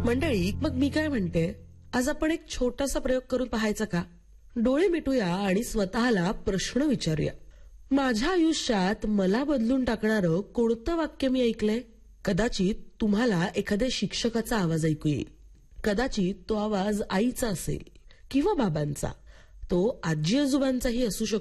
मंडळी, मग मी काय म्हणते, आज आपण एक छोटासा प्रयोग करून पाहायचा का? डोळे मिटूया आणि स्वतःला प्रश्न विचारूया. माझ्या आयुष्यात मला बदलून टाकणारं कोणतं वाक्य मी ऐकलंय? कदाचित तुम्हाला एखाद्या शिक्षकाचा आवाज ऐकू येईल. कदाचित तो आवाज आईचा असेल किंवा बाबांचा. तो आजी आजोबांचाही असू शकतो.